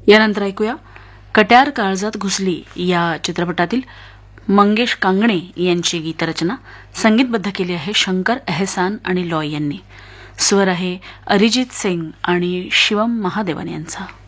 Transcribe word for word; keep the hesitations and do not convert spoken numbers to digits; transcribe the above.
यानंतर ऐकूया कट्यार काळजात घुसली या चित्रपटातील मंगेश कांगणे यांची गीतरचना. संगीतबद्ध केली आहे शंकर एहसान आणि लॉय यांनी. स्वर आहे अरिजित सिंग आणि शिवम महादेवन यांचा.